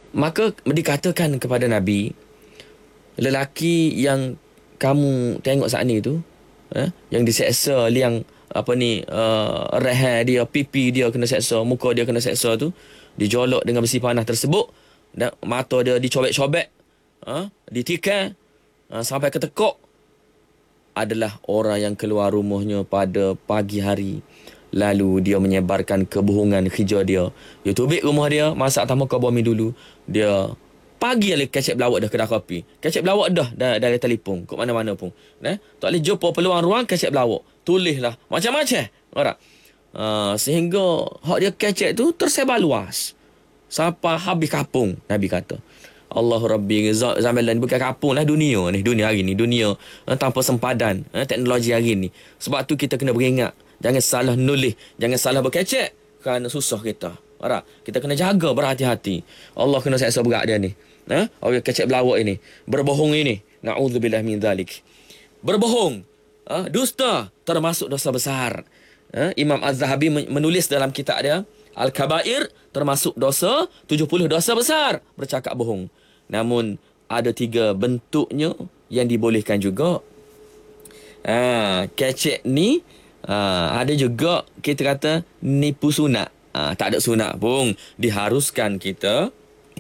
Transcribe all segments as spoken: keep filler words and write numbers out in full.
Maka dikatakan kepada Nabi, lelaki yang kamu tengok saat ni tu, eh, yang diseksa, yang apa ni, uh, rehat dia, pipi dia kena seksa, muka dia kena seksa tu, dijolok dengan besi panas tersebut, dan mata dia dicobek-cobek, uh, ditikar, uh, sampai ketekuk, adalah orang yang keluar rumahnya pada pagi hari, lalu dia menyebarkan kebohongan kerja dia. Dia tubik rumah dia, masak tamu kau bumi dulu, dia pagi ali kecek belawak dah kedai kopi. Kecek belawak dah dari telefon ke mana-mana pun. Eh, tak boleh jumpa peluang ruang kecek belawak. Tulislah macam-macam. Ora. Uh, sehingga hak dia kecek tu tersebar luas. Sampai habis kapung, Nabi kata. Allah Rabbi, zaman lain bukan kapung lah, dunia ni, dunia hari ni, dunia uh, tanpa sempadan, uh, teknologi hari ni. Sebab tu kita kena beringat, jangan salah nulis, jangan salah berkecek, kerana susah kita. Ora, kita kena jaga berhati-hati. Allah kena seksa berat dia ni. Ha? Orang kecek belawak ini, berbohong ini, na'udzubillah min zalik. Berbohong, ha? Dusta termasuk dosa besar. Ha? Imam Az-Zahabi menulis dalam kitab dia Al-Kabair, termasuk dosa tujuh puluh dosa besar, bercakap bohong. Namun ada tiga bentuknya yang dibolehkan juga. Ha, kecek ni ha, ada juga kita kata nipu sunat. Ha, tak ada sunat pun, diharuskan kita,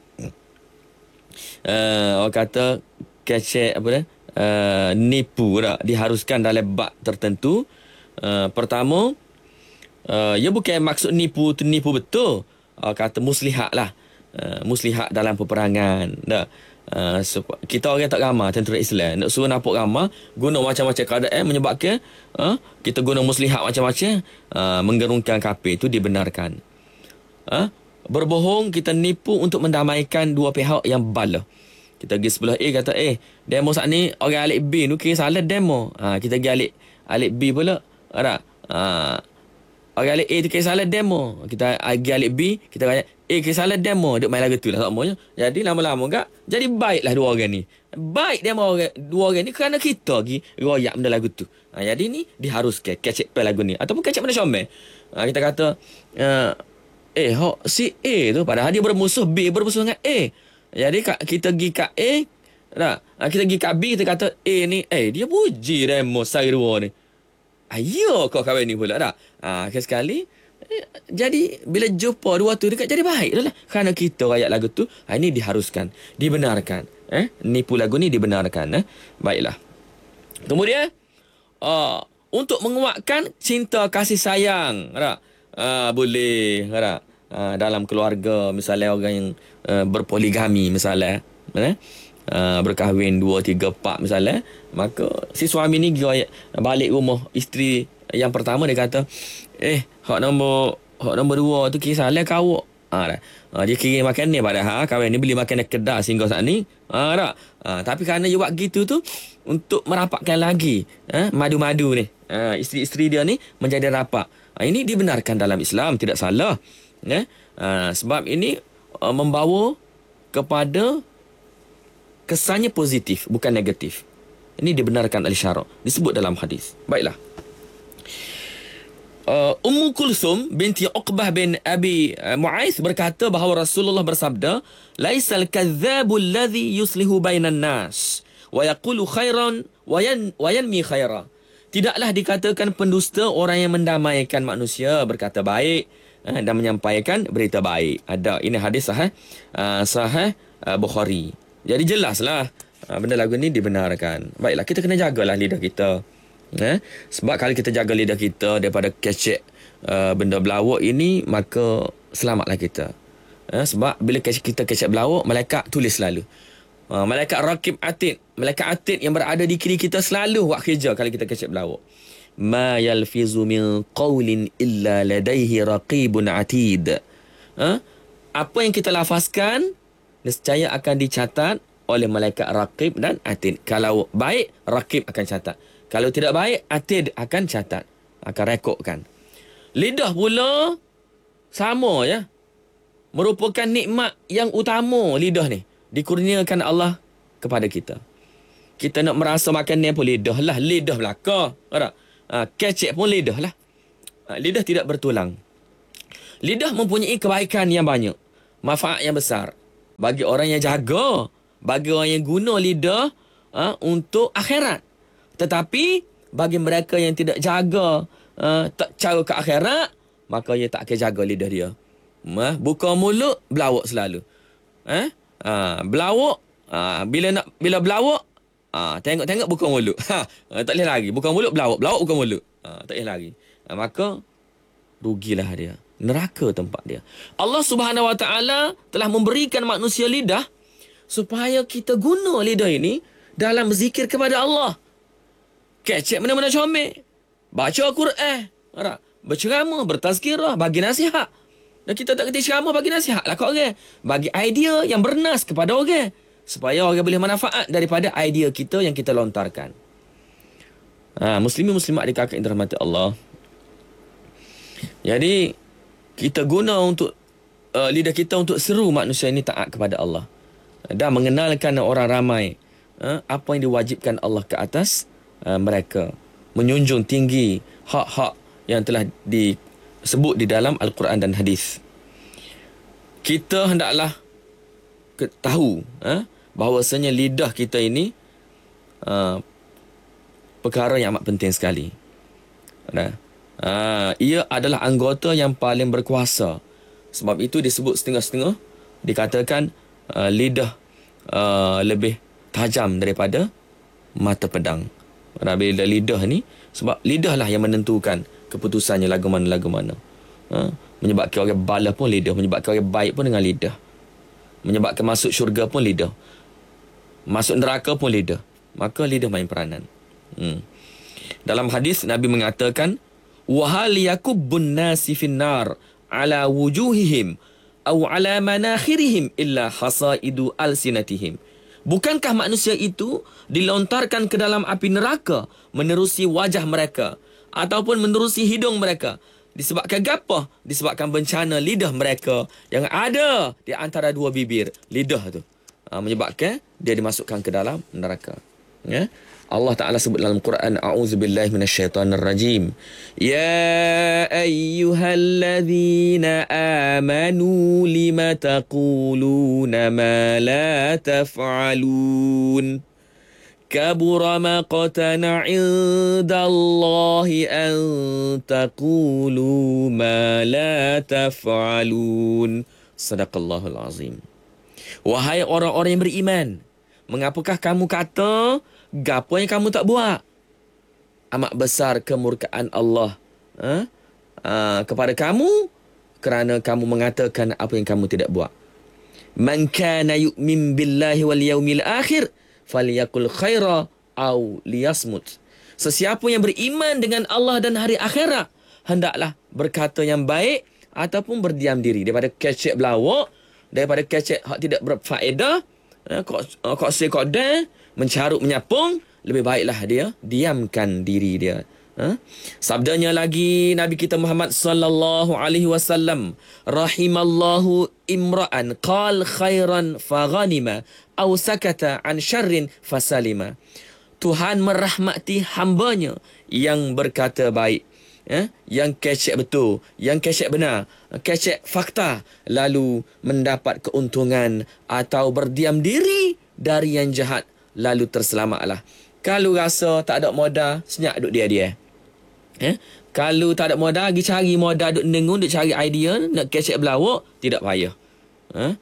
uh, orang kata kecek apa dah, uh, nipu tak, diharuskan dalam bab tertentu. Uh, pertama, uh, ya bukan maksud nipu tu nipu betul, uh, kata muslihat lah, uh, muslihat dalam peperangan dah. Uh, kita orang tak ramah tentera Islam, nak suruh nampak ramah, guna macam-macam keadaan menyebabkan uh, kita guna muslihat macam-macam, uh, menggerungkan kafir, itu dibenarkan. Uh, berbohong, kita nipu untuk mendamaikan dua pihak yang bala. Kita pergi sebelah A, kata eh demo saat ni orang alik B tu kira salah demo, uh, kita pergi alik alik B pula, ada uh, orang alik A tu kira salah demo, kita pergi alik B, kita kata eh kira salah demo, duk main lagu tu lah semuanya. Jadi lama-lama enggak, jadi baiklah dua orang ni, baik demo orang, dua orang ni kerana kita pergi royak benda lagu tu. Ha, jadi ni diharuskan kecek pel lagu ni, ataupun kecek benda comel. Ha, kita kata uh, eh hok si A tu padahal dia bermusuh, B bermusuh dengan A. Jadi kita pergi kat A, tak? Ha, kita pergi kat B, kita kata A ni, eh dia puji demo saya dua ni. Ayo kau kahwin ni pula tak? Ha, sekali jadi bila jumpa dua tu dekat, jadi baik lah kerana kita rakyat lagu tu. Ha, ini diharuskan, dibenarkan, eh nipu lagu ni dibenarkan, eh baiklah. Kemudian uh, untuk menguatkan cinta kasih sayang, tak? Uh, boleh tak? Uh, dalam keluarga, misalnya orang yang uh, berpoligami misalnya, eh? Uh, berkahwin dua, tiga, empat misalnya, maka si suami ni balik rumah isteri yang pertama, dia kata eh hak nombor hak nombor dua tu kisah lah kau. Ha, ha, dia kira makan ni padahal kawan ni beli makan di kedai sehingga saat ni. Ha, tak? Ha, tapi kerana dia buat gitu tu untuk merapatkan lagi, ha, madu-madu ni, ha, isteri-isteri dia ni menjadi rapat. Ha, ini dibenarkan dalam Islam, tidak salah. Ya? Ha, sebab ini uh, membawa kepada kesannya positif, bukan negatif. Ini dibenarkan oleh syarak, disebut dalam hadis. Baiklah. Uh, Ummu Kulsum binti Uqbah bin Abi uh, Mu'aiz berkata bahawa Rasulullah bersabda, laisal kadzdzabul ladzi yuslihu bainan nas wa yaqulu khairan wa yan wa yanmi khaira. Tidaklah dikatakan pendusta orang yang mendamaikan manusia, berkata baik, uh, dan menyampaikan berita baik. Ada ini hadis sahih uh, sahih uh, Bukhari. Jadi jelaslah uh, benda lagu ni dibenarkan. Baiklah, kita kena jagalah lidah kita. Eh? Sebab kalau kita jaga lidah kita daripada kecek uh, benda belawak ini, maka selamatlah kita. Eh? Sebab bila kita kecek belawak, malaikat tulis selalu. Uh, malaikat raqib atid, malaikat atid yang berada di kiri kita selalu buat kerja kalau kita kecek belawak. Ma yalfizu min qawlin illa ladaihi raqibun atid. Eh? Apa yang kita lafazkan nescaya akan dicatat oleh malaikat raqib dan atid. Kalau baik, raqib akan catat. Kalau tidak baik, atid akan catat, akan rekodkan. Lidah pula sama ya. Merupakan nikmat yang utama lidah ni. Dikurniakan Allah kepada kita. Kita nak merasa makan ni pun lidah lah. Lidah belaka. Ha, kecek pun lidah lah. Ha, lidah tidak bertulang. Lidah mempunyai kebaikan yang banyak. Manfaat yang besar. bagi orang yang jaga, bagi orang yang guna lidah uh, untuk akhirat. Tetapi bagi mereka yang tidak jaga, uh, tak cara ke akhirat, maka ia tak akan jaga lidah dia. Uh, buka mulut, belawak selalu. Eh? Uh, belawak, uh, bila nak bila belawak, uh, tengok-tengok buka mulut. Ha, uh, tak boleh lagi. Buka mulut, belawak. Belawak buka mulut. Uh, tak boleh lagi. Uh, maka rugilah dia. Neraka tempat dia. Allah Subhanahu Wa Taala telah memberikan manusia lidah supaya kita guna lidah ini dalam berzikir kepada Allah. Kecek mana-mana comel. Baca Al-Quran. Berceramah, bertazkirah, bagi nasihat. Dan kita tak kerti ceramah bagi nasihat lah kat orang. Bagi idea yang bernas kepada orang. Supaya orang boleh manfaat daripada idea kita yang kita lontarkan. Ha, Muslimin Muslimat dikatakan dirahmati Allah. Jadi kita guna untuk uh, lidah kita untuk seru manusia ini taat kepada Allah dan mengenalkan orang ramai uh, apa yang diwajibkan Allah ke atas uh, mereka, menjunjung tinggi hak-hak yang telah disebut di dalam Al-Quran dan hadis. Kita hendaklah tahu uh, bahawasanya lidah kita ini uh, perkara yang amat penting sekali. Nah, Uh, ia adalah anggota yang paling berkuasa. Sebab itu disebut setengah-setengah, dikatakan uh, lidah uh, lebih tajam daripada mata pedang. Bila lidah ni, sebab lidah lah yang menentukan keputusannya lagu mana-lagu mana. Uh, menyebabkan orang bala pun lidah, menyebabkan orang baik pun dengan lidah, menyebabkan masuk syurga pun lidah, masuk neraka pun lidah. Maka lidah main peranan. hmm. Dalam hadis Nabi mengatakan, وَهَلْ يَكُبُّ النَّاسِ فِي النَّارِ عَلَى وُجُوهِهِمْ أَوْ عَلَى مَنَاخِرِهِمْ إِلَّا حَصَائِدُ أَلْسِنَتِهِمْ. Bukankah manusia itu dilontarkan ke dalam api neraka menerusi wajah mereka ataupun menerusi hidung mereka? Disebabkan apa? Disebabkan bencana lidah mereka yang ada di antara dua bibir. Lidah tu ha, menyebabkan dia dimasukkan ke dalam neraka. Ya? Allah Ta'ala sebut dalam Quran, A'udzubillahi minasyaitanirrajim. Ya ayyuhalladzina amanu lima taquluna ma la taf'alun. Kabura maqtana indallahi an taqulu ma la taf'alun. Sadaqallahul azim. Wahai orang-orang yang beriman, mengapakah kamu kata gapo yang kamu tak buat? Amat besar kemurkaan Allah ha? uh, kepada kamu kerana kamu mengatakan apa yang kamu tidak buat. Man kana yu'min billahi wal yaumil akhir falyakul khaira au liyasmut. Sesiapa yang beriman dengan Allah dan hari akhirat, hendaklah berkata yang baik ataupun berdiam diri daripada kecek belawak, daripada kecek hak tidak berfaedah, ha? kok kok se kok dah mencarut menyapung. Lebih baiklah dia diamkan diri dia. Ha? Sabdanya lagi Nabi kita Muhammad sallallahu alaihi wasallam, rahimallahu imra'an qal khairan faghanima aw sakata an syarrin fasalima. Tuhan merahmati hambanya yang berkata baik, eh? yang kecek betul, yang kecek benar, kecek fakta, lalu mendapat keuntungan atau berdiam diri dari yang jahat, lalu terselamatlah. Kalau rasa tak ada modal, senyap duduk dia-dia. Eh? Kalau tak ada modal, pergi cari modal, duduk nengung, duduk cari idea, nak kecek belawak, tidak payah. Eh?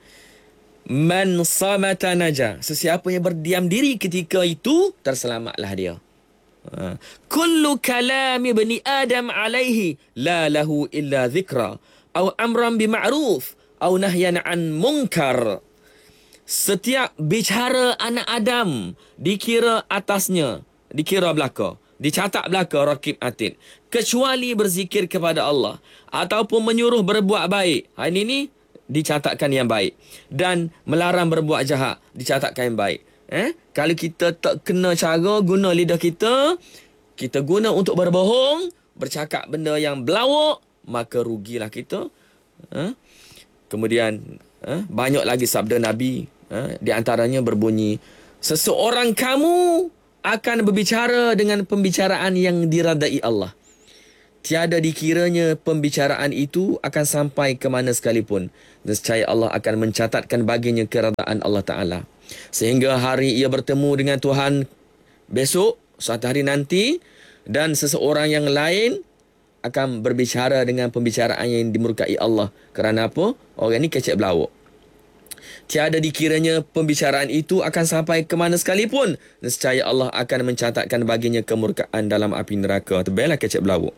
Man samata naja. Sesiapa yang berdiam diri ketika itu, terselamatlah dia. Eh? Kullu kalami bani Adam alaihi, la lahu illa dhikra, au amran bima'ruf, au nahyan an munkar. Setiap bicara anak Adam dikira atasnya, dikira belaka, dicatat belaka rakib atid, kecuali berzikir kepada Allah ataupun menyuruh berbuat baik. Ha, ini ni dicatatkan yang baik, dan melarang berbuat jahat dicatatkan yang baik. Eh, kalau kita tak kena cara guna lidah kita, kita guna untuk berbohong, bercakap benda yang belawak, maka rugilah kita. Eh? Kemudian eh, banyak lagi sabda Nabi. Ha, di antaranya berbunyi, seseorang kamu akan berbicara dengan pembicaraan yang diradai Allah. Tiada dikiranya pembicaraan itu akan sampai ke mana sekalipun. Nescaya Allah akan mencatatkan baginya keredaan Allah Ta'ala. Sehingga hari ia bertemu dengan Tuhan besok, suatu hari nanti, dan seseorang yang lain akan berbicara dengan pembicaraan yang dimurkai Allah. Kerana apa? Orang ni kecek belawak. Tiada dikiranya pembicaraan itu akan sampai ke mana sekalipun. Nescaya Allah akan mencatatkan baginya kemurkaan dalam api neraka. Terbaiklah kecek belawak.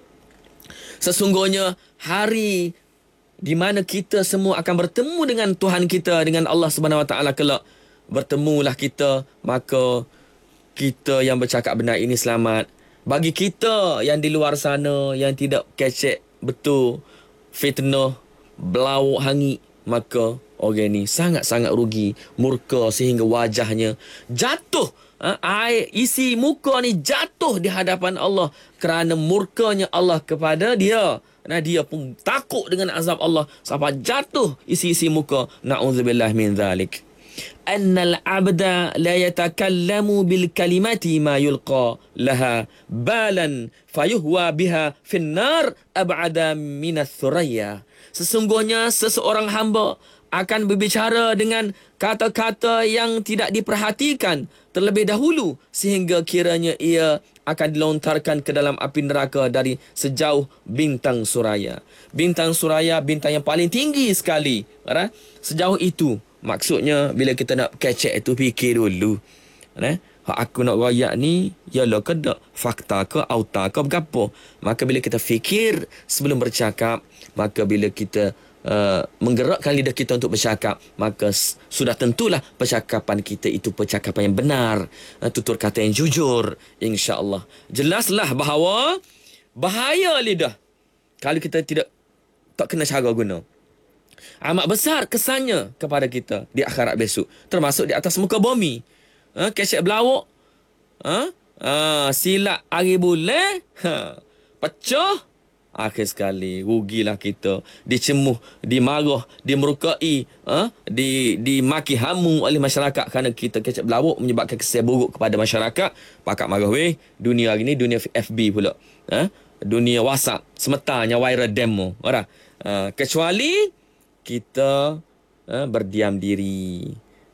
Sesungguhnya hari di mana kita semua akan bertemu dengan Tuhan kita, dengan Allah Subhanahu Wa Taala kelak. Bertemulah kita, maka kita yang bercakap benar ini selamat. Bagi kita yang di luar sana, yang tidak kecek betul, fitnah, belawak hangit, maka orang ni sangat-sangat rugi, murka sehingga wajahnya jatuh. Ha, air isi muka ni jatuh di hadapan Allah kerana murkanya Allah kepada dia. Nah, dia pun takut dengan azab Allah sampai jatuh isi-isi muka. Na'udzubillah min zalik. Annal abda la yatakallamu bil kalimati ma yulqa laha balan fayuhwa biha finnar ab'ada minas thuraya. Sesungguhnya seseorang hamba akan berbicara dengan kata-kata yang tidak diperhatikan terlebih dahulu sehingga kiranya ia akan dilontarkan ke dalam api neraka dari sejauh bintang suraya. Bintang suraya, bintang yang paling tinggi sekali. Right? Sejauh itu. Maksudnya bila kita nak kecek itu fikir dulu. Right? Hak aku nak royak ni ialah ke tak? Fakta ke? Auta ke? Berapa? Maka bila kita fikir sebelum bercakap, maka bila kita Uh, menggerakkan lidah kita untuk bercakap, maka s- sudah tentulah percakapan kita itu percakapan yang benar, uh, tutur kata yang jujur, insya-Allah. Jelaslah bahawa bahaya lidah kalau kita tidak tak kena cara guna. Amat besar kesannya kepada kita di akhirat besok, termasuk di atas muka bumi. Ha, kecek belawak, ha? Ha, silap hari bulan, ha, pecah. Akhir sekali rugilah kita, dicemuh, dimarah, dimurkai, ha? di dimaki hamu oleh masyarakat kerana kita kecek belawak menyebabkan kesan buruk kepada masyarakat. Pakak marah weh, dunia hari ni dunia F B pula. Ha? Dunia WhatsApp, semetarnya viral demo. Ora. Ha, kecuali kita ha, berdiam diri.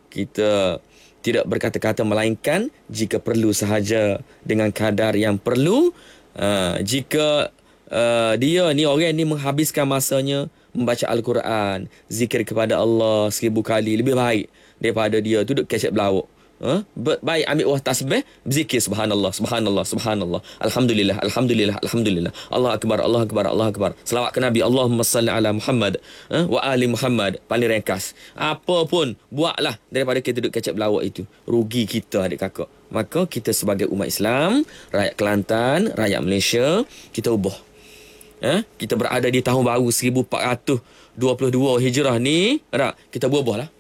Kita tidak berkata-kata melainkan jika perlu sahaja dengan kadar yang perlu. Ha, jika Uh, dia ni orang ni menghabiskan masanya membaca Al-Quran, zikir kepada Allah seribu kali, lebih baik daripada dia duduk kecek belawak. Ha? Baik ambil wah tasbih, zikir subhanallah, subhanallah, subhanallah, alhamdulillah, alhamdulillah, alhamdulillah, Allah akbar, Allah akbar, Allah akbar, selawat ke Nabi, Allahumma salli ala Muhammad, ha? Wa ali Muhammad, paling ringkas. Apa pun buatlah daripada kita duduk kecek belawak itu. Rugi kita adik kakak. Maka kita sebagai umat Islam, rakyat Kelantan, rakyat Malaysia, kita ubah. Eh, kita berada di tahun baru seribu empat ratus dua puluh dua Hijrah ni, tak? Kita berubah lah.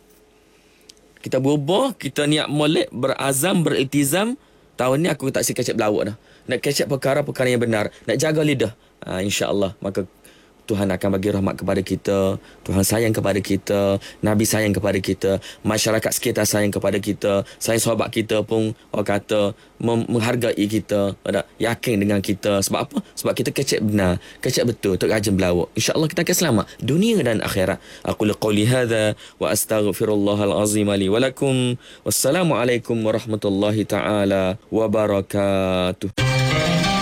Kita berubah, kita niat molek, berazam, beriltizam. Tahun ni aku tak si kecek belawak dah. Nak kecek perkara-perkara yang benar, nak jaga lidah. Ha, insya-Allah, maka Tuhan akan bagi rahmat kepada kita. Tuhan sayang kepada kita. Nabi sayang kepada kita. Masyarakat sekitar sayang kepada kita. Sayang sahabat kita pun orang kata mem- menghargai kita. Tak? Yakin dengan kita. Sebab apa? Sebab kita kecek benar. Kecek betul. Tak rajin belawak. InsyaAllah kita akan selamat. Dunia dan akhirat. Aku liqawli hadha wa astaghfirullahal azim li walakum. Wassalamualaikum warahmatullahi ta'ala wabarakatuh.